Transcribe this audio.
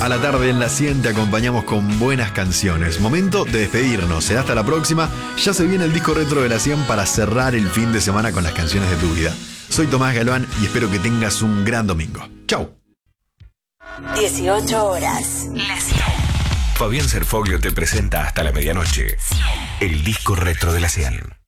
a la tarde en la 100 te acompañamos con buenas canciones. Momento de despedirnos. Será hasta la próxima. Ya se viene el disco retro de la 100 para cerrar el fin de semana con las canciones de tu vida. Soy Tomás Galván y espero que tengas un gran domingo. Chau. 18 horas. La 100. Fabián Serfoglio te presenta hasta la medianoche el disco retro de la 100.